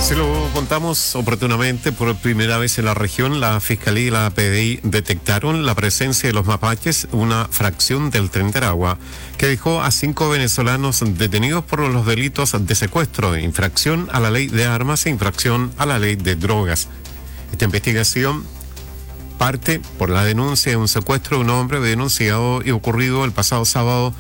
Se lo contamos oportunamente, por primera vez en la región, la Fiscalía y la PDI detectaron la presencia de los mapaches, una fracción del Tren de Aragua, que dejó a 5 venezolanos detenidos por los delitos de secuestro, infracción a la ley de armas e infracción a la ley de drogas. Esta investigación parte por la denuncia de un secuestro de un hombre denunciado y ocurrido el pasado sábado